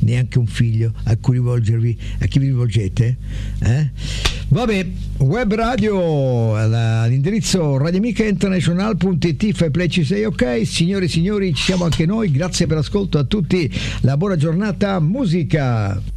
neanche un figlio a cui rivolgervi, a chi vi rivolgete? Vabbè, web radio all'indirizzo radioamicainternational.it, fai play, ci sei, ok? Signore e signori, ci siamo anche noi, grazie per l'ascolto a tutti, la buona giornata, musica.